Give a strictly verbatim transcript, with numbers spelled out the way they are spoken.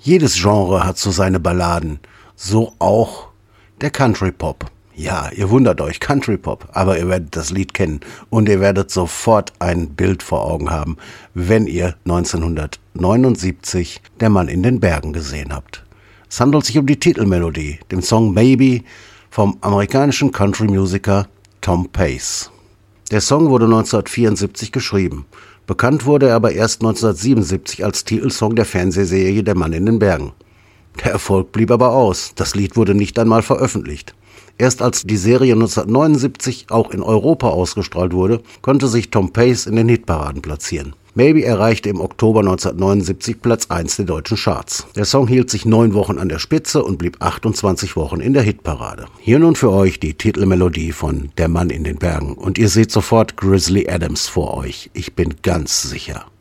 Jedes Genre hat so seine Balladen, so auch der Country Pop. Ja, ihr wundert euch, Country Pop, aber ihr werdet das Lied kennen und ihr werdet sofort ein Bild vor Augen haben, wenn ihr neunzehnhundertneunundsiebzig Der Mann in den Bergen gesehen habt. Es handelt sich um die Titelmelodie, dem Song Maybe vom amerikanischen Country-Musiker Tom Pace. Der Song wurde neunzehnhundertvierundsiebzig geschrieben. Bekannt wurde er aber erst neunzehnhundertsiebenundsiebzig als Titelsong der Fernsehserie Der Mann in den Bergen. Der Erfolg blieb aber aus. Das Lied wurde nicht einmal veröffentlicht. Erst als die Serie neunzehnhundertneunundsiebzig auch in Europa ausgestrahlt wurde, konnte sich Tom Pace in den Hitparaden platzieren. Maybe erreichte im Oktober neunzehnhundertneunundsiebzig Platz eins der deutschen Charts. Der Song hielt sich neun Wochen an der Spitze und blieb achtundzwanzig Wochen in der Hitparade. Hier nun für euch die Titelmelodie von Der Mann in den Bergen. Und ihr seht sofort Grizzly Adams vor euch. Ich bin ganz sicher.